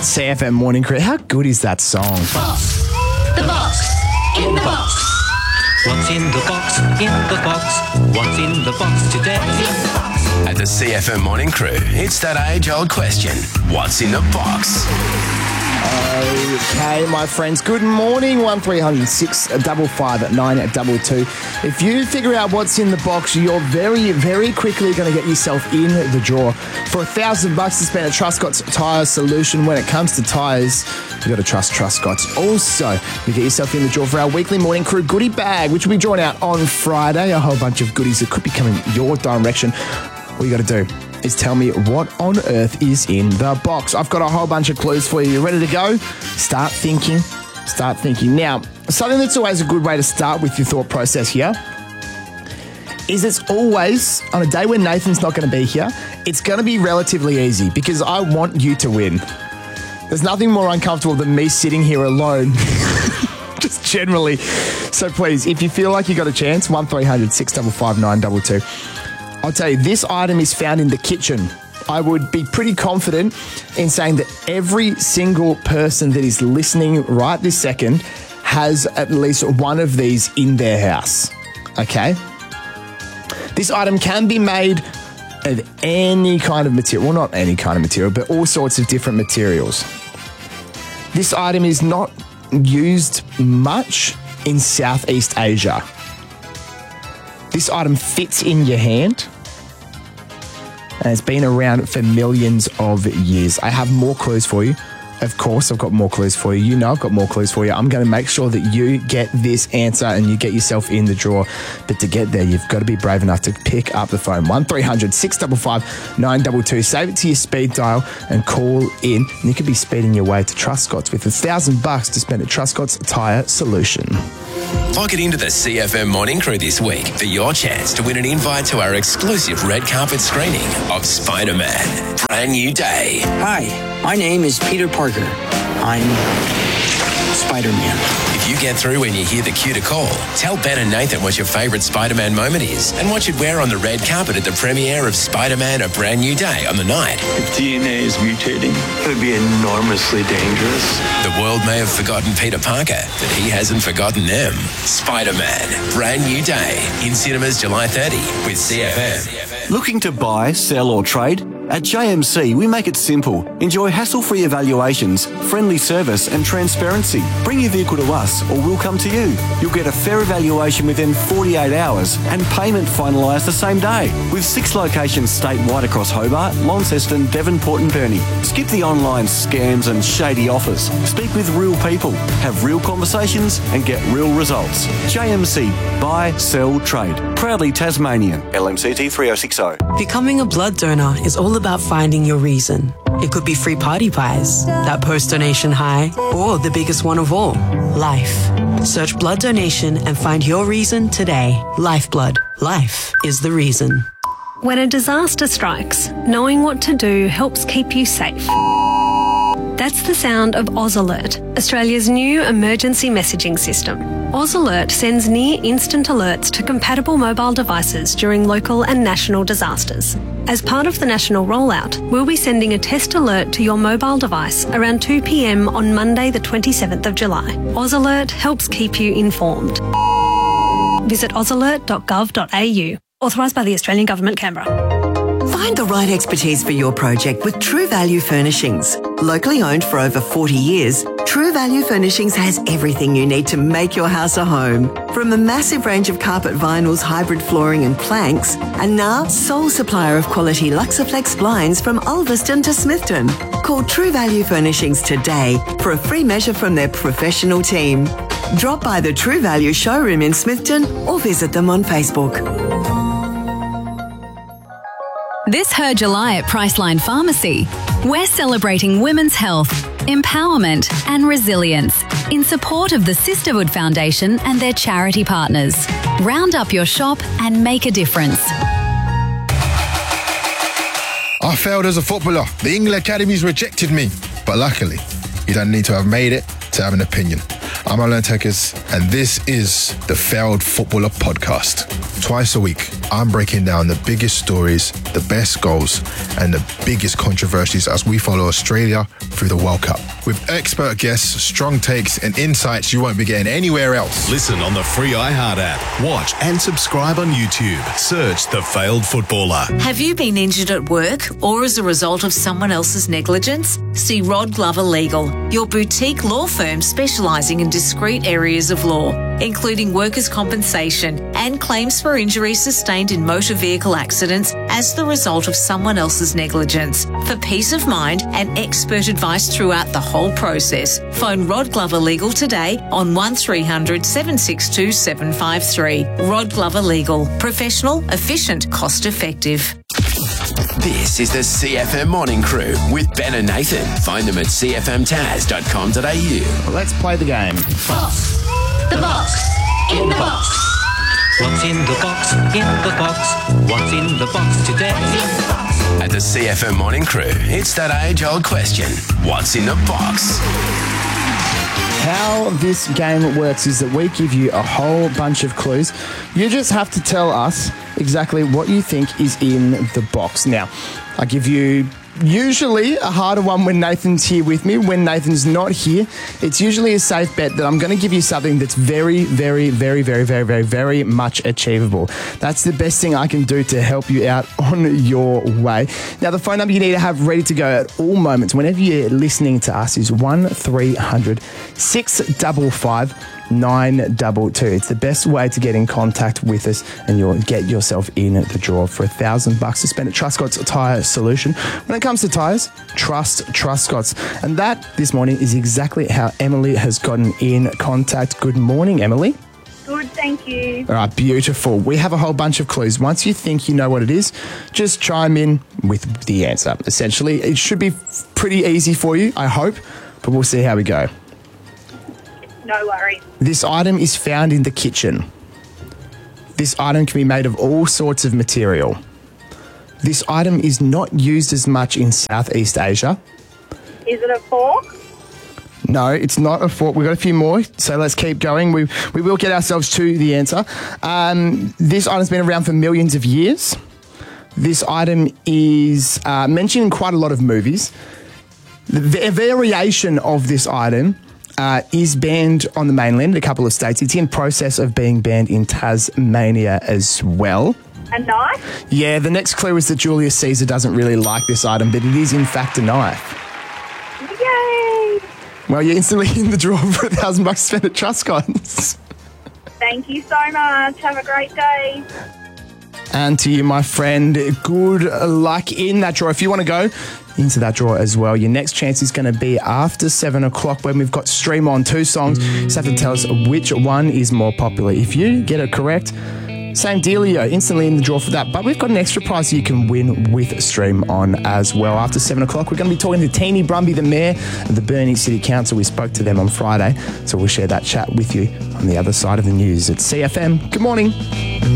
CFM Morning Crew. How good is that song? Box. The box. In the box. What's in the box? In the box. What's in the box today? At the CFM Morning Crew, it's that age-old question. What's in the box? Okay, my friends. Good morning. 1300 655 922. If you figure out what's in the box, you're very, very quickly going to get yourself in the draw for $1,000 to spend at Truscott's Tyre Solution. When it comes to tyres, you got to trust Truscott's. Also, you get yourself in the draw for our weekly Morning Crew goodie bag, which will be drawn out on Friday. A whole bunch of goodies that could be coming your direction. All you got to do is tell me what on earth is in the box. I've got a whole bunch of clues for you. You ready to go? Start thinking. Now, something that's always a good way to start with your thought process here is it's always, on a day when Nathan's not going to be here, it's going to be relatively easy because I want you to win. There's nothing more uncomfortable than me sitting here alone. Just generally. So please, if you feel like you got a chance, 1300 655 922. I'll tell you, this item is found in the kitchen. I would be pretty confident in saying that every single person that is listening right this second has at least one of these in their house. Okay? This item can be made of any kind of material. Well, not any kind of material, but all sorts of different materials. This item is not used much in Southeast Asia. This item fits in your hand and it's been around for millions of years. I have more clues for you. Of course, I've got more clues for you. You know I've got more clues for you. I'm going to make sure that you get this answer and you get yourself in the draw. But to get there, you've got to be brave enough to pick up the phone. 1300 655 922. Save it to your speed dial and call in. And you could be speeding your way to Truscott's with $1,000 to spend at Truscott's Tyre Solution. Log it into the CFM Morning Crew this week for your chance to win an invite to our exclusive red carpet screening of Spider-Man: Brand New Day. Hi, my name is Peter Parker. I'm Spider-Man. If you get through when you hear the cue to call, tell Ben and Nathan what your favourite Spider-Man moment is and what you'd wear on the red carpet at the premiere of Spider-Man: A Brand New Day on the night. If DNA is mutating, it would be enormously dangerous. The world may have forgotten Peter Parker, but he hasn't forgotten them. Spider-Man: Brand New Day in cinemas July 30 with CFM. Looking to buy, sell or trade? At JMC, we make it simple. Enjoy hassle-free evaluations, friendly service and transparency. Bring your vehicle to us or we'll come to you. You'll get a fair evaluation within 48 hours and payment finalised the same day. With 6 locations statewide across Hobart, Launceston, Devonport and Burnie. Skip the online scams and shady offers. Speak with real people, have real conversations and get real results. JMC. Buy, sell, trade. Proudly Tasmanian. LMCT 3060. Becoming a blood donor is all about finding your reason. It could be free party pies, that post-donation high, or the biggest one of all, life. Search blood donation and find your reason today. Lifeblood. Life is the reason. When a disaster strikes, knowing what to do helps keep you safe. That's the sound of Oz Alert, Australia's new emergency messaging system. Oz Alert sends near-instant alerts to compatible mobile devices during local and national disasters. As part of the national rollout, we'll be sending a test alert to your mobile device around 2 p.m. on Monday the 27th of July. Oz Alert helps keep you informed. Visit ozalert.gov.au. Authorised by the Australian Government, Canberra. Find the right expertise for your project with True Value Furnishings. Locally owned for over 40 years, True Value Furnishings has everything you need to make your house a home. From a massive range of carpet vinyls, hybrid flooring and planks, and now sole supplier of quality Luxaflex blinds from Ulverston to Smithton. Call True Value Furnishings today for a free measure from their professional team. Drop by the True Value showroom in Smithton or visit them on Facebook. This Her July at Priceline Pharmacy, we're celebrating women's health, empowerment and resilience in support of the Sisterhood Foundation and their charity partners. Round up your shop and make a difference. I failed as a footballer. The England Academies rejected me. But luckily, you don't need to have made it to have an opinion. I'm Alan Tekers, and this is the Failed Footballer Podcast. Twice a week, I'm breaking down the biggest stories the best goals and the biggest controversies as we follow Australia through the World Cup. With expert guests, strong takes and insights you won't be getting anywhere else. Listen on the free iHeart app. Watch and subscribe on YouTube. Search The Failed Footballer. Have you been injured at work or as a result of someone else's negligence? See Rod Glover Legal, your boutique law firm specialising in discrete areas of law, including workers' compensation and claims for injuries sustained in motor vehicle accidents as the result of someone else's negligence. For peace of mind and expert advice throughout the whole process, phone Rod Glover Legal today on 1300 762 753. Rod Glover Legal. Professional, efficient, cost effective. This is the CFM Morning Crew with Ben and Nathan. Find them at cfmtaz.com.au. Let's play the game. Box. The box. In the box. What's in the box? In the box. What's in the box today? At the CFM Morning Crew, it's that age-old question. What's in the box? How this game works is that we give you a whole bunch of clues. You just have to tell us exactly what you think is in the box. Now, I give you usually a harder one when Nathan's here with me. When Nathan's not here, it's usually a safe bet that I'm going to give you something that's very, very, very, very, very, very, very much achievable. That's the best thing I can do to help you out on your way. Now, the phone number you need to have ready to go at all moments, whenever you're listening to us, is 1300 655 922. It's the best way to get in contact with us, and you'll get yourself in the draw for $1,000 to spend at Truscott's Tyre Solution. When it comes to tyres, trust Truscott's. And that this morning is exactly how Emily has gotten in contact. Good morning, Emily. Good, thank you. All right, beautiful. We have a whole bunch of clues. Once you think you know what it is, just chime in with the answer. Essentially, it should be pretty easy for you, I hope, but we'll see how we go. No worries. This item is found in the kitchen. This item can be made of all sorts of material. This item is not used as much in Southeast Asia. Is it a fork? No, it's not a fork. We've got a few more, so let's keep going. We will get ourselves to the answer. This item's been around for millions of years. This item is mentioned in quite a lot of movies. The variation of this item is banned on the mainland, a couple of states. It's in process of being banned in Tasmania as well. A knife? Yeah, the next clue is that Julius Caesar doesn't really like this item, but it is in fact a knife. Yay! Well, you're instantly in the draw for $1,000 to spend at Truscott's. Thank you so much. Have a great day. And to you, my friend, good luck in that draw. If you want to go into that draw as well, your next chance is going to be after 7 o'clock when we've got Stream On 2 songs. You just have to tell us which one is more popular. If you get it correct, same dealio, instantly in the draw for that. But we've got an extra prize you can win with Stream On as well. After 7 o'clock, we're going to be talking to Teeny Brumby, the Mayor of the Burnie City Council. We spoke to them on Friday, so we'll share that chat with you on the other side of the news at CFM. Good morning.